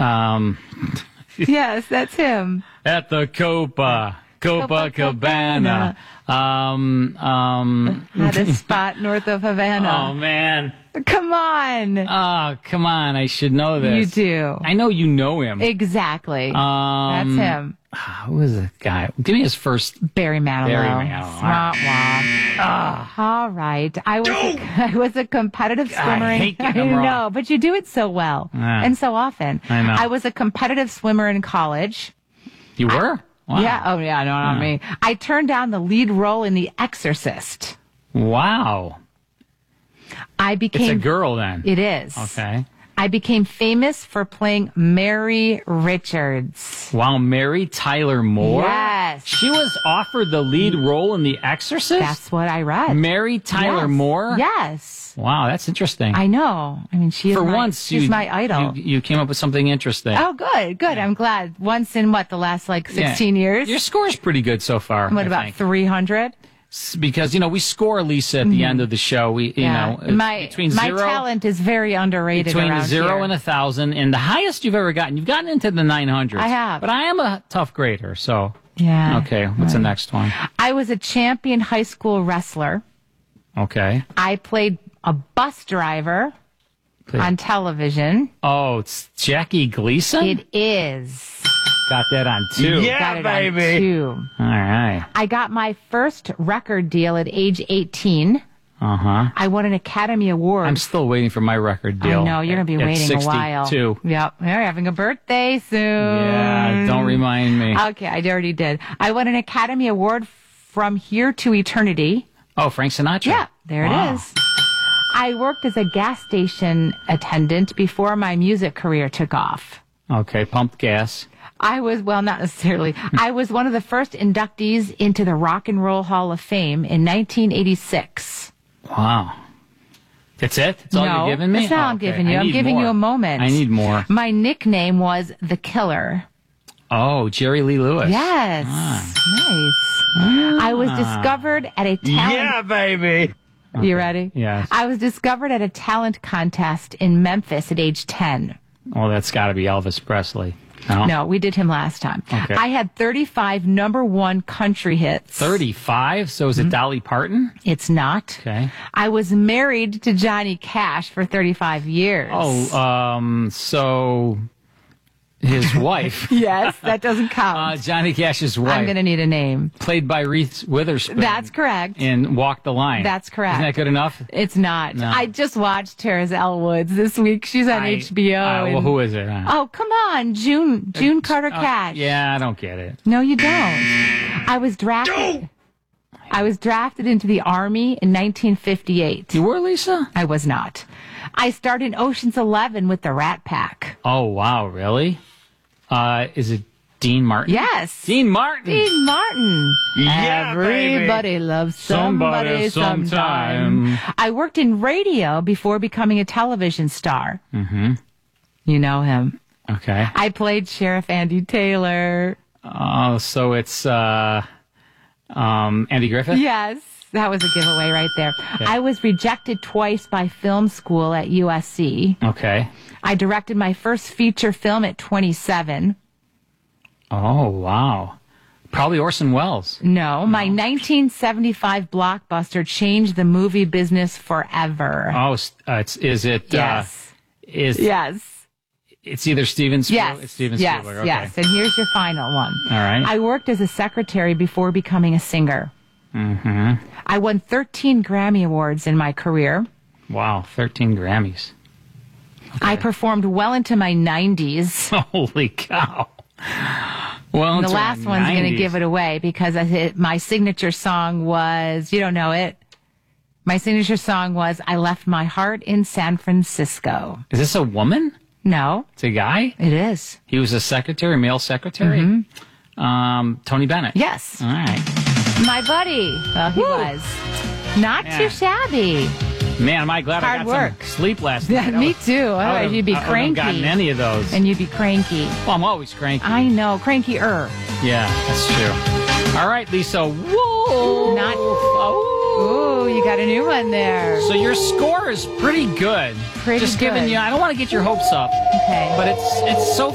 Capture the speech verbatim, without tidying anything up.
Um, Yes, that's him. at the Copa, Copacabana. Um, um, Had a spot north of oh, Havana. man. Come on. Oh, come on. I should know this. You do. I know you know him. Exactly. Um, That's him. Who is the guy? Give me his first. Barry Manilow. Barry Manilow. Wah, wah. All right. I was a, I was a competitive swimmer. I in- hate getting them I wrong. know, but you do it so well Yeah. and so often. I know. I was a competitive swimmer in college. You were? Wow. Yeah. Oh, yeah. No, not Yeah. me. I turned down the lead role in The Exorcist. Wow. I It's became. a girl then. It is. Okay. I became famous for playing Mary Richards. Wow, Mary Tyler Moore? Yes. She was offered the lead role in The Exorcist? That's what I read. Mary Tyler Yes. Moore? Yes. Wow, that's interesting. I know. I mean, she is For my, once, she's you, my idol. You, you came up with something interesting. Oh, good, good. I'm glad. Once in what, the last like sixteen Yeah. years? Your score's pretty good so far. What I about think. three hundred? S- Because, you know, we score Lisa at the end of the show. We, you know, it's my between my zero, talent is very underrated. between around zero here. and a thousand, and the highest you've ever gotten. You've gotten into the nine hundreds. I have. But I am a tough grader, so. Yeah. Okay, what's the next one? I was a champion high school wrestler. Okay. I played a bus driver Please. on television. Oh, it's Jackie Gleason? It is. Got that on two. Got it on two. All right. I got my first record deal at age eighteen. Uh-huh. I won an Academy Award. I'm still waiting for my record deal. I know, you're going to be at waiting a while. sixty-two. Yep. You're having a birthday soon. Yeah, don't remind me. Okay, I already did. I won an Academy Award from Here to Eternity. Oh, Frank Sinatra. Yeah, there Wow. it is. I worked as a gas station attendant before my music career took off. Okay, pumped gas. I was, well, not necessarily. I was one of the first inductees into the Rock and Roll Hall of Fame in nineteen eighty-six. Wow. That's it? That's all no, you're giving me? that's all Oh, I'm okay. giving you. I I'm need giving more. you a moment. I need more. My nickname was The Killer. Oh, Jerry Lee Lewis. Yes. Nice. I was discovered at a talent... Yeah, baby. You ready? Yes. I was discovered at a talent contest in Memphis at age ten. Oh, that's got to be Elvis Presley. No? No, we did him last time. Okay. I had thirty-five number one country hits. thirty-five? So is it Dolly Parton? It's not. Okay. I was married to Johnny Cash for thirty-five years. Oh, um, so his wife, yes, that doesn't count. uh, Johnny Cash's wife, I'm going to need a name. played by Reese Witherspoon. That's correct. In Walk the Line. That's correct. Isn't that good enough? It's not. No. I just watched Terrace Elwoods this week. She's on I- H B O. uh, well, and- who is it? Uh, Oh, come on. June June Carter uh, Cash. yeah, I don't get it. No, you don't. I was drafted. I was drafted into the Army in nineteen fifty-eight. You were, Lisa? I was not. I starred in Ocean's Eleven with the Rat Pack. Oh, wow, really? Uh, is it Dean Martin? Yes. Dean Martin. Dean Martin. Yeah, Everybody baby. loves somebody, Somebody sometime. sometime. I worked in radio before becoming a television star. Mm-hmm. You know him. Okay. I played Sheriff Andy Taylor. Oh, so it's uh, um, Andy Griffith? Yes. That was a giveaway right there. I was rejected twice by film school at U S C. Okay. I directed my first feature film at twenty-seven. Oh, wow. Probably Orson Welles. No, my nineteen seventy-five blockbuster changed the movie business forever. Oh, s- uh, it's, is it? Yes. Uh, is Yes. It's either Steven Spielberg. Yes. It's Steven yes. Spielberg. Okay. Yes. And here's your final one. All right. I worked as a secretary before becoming a singer. Mm-hmm. I won thirteen Grammy Awards in my career. Wow, thirteen Grammys. I performed well into my nineties. Holy cow. Well, The last one's going to give it away because I hit, my signature song was, you don't know it. My signature song was I Left My Heart in San Francisco. Is this a woman? No, It's a guy? it is. He was a secretary, male secretary? Um, Tony Bennett. Yes. All right. My buddy. Well, he Woo. was. Not Yeah. too shabby. Man, am I glad I Hard got work. some sleep last Yeah, night. I me was- too. I Otherwise, would've- you'd be I wouldn't cranky. gotten any of those. And you'd be cranky. Well, I'm always cranky. I know. Cranky-er. Yeah, that's true. All right, Lisa. Whoa. Not- Oh. Ooh, you got a new one there. So your score is pretty good. Pretty Just giving good. you, I don't want to get your hopes up, Okay. but it's it's so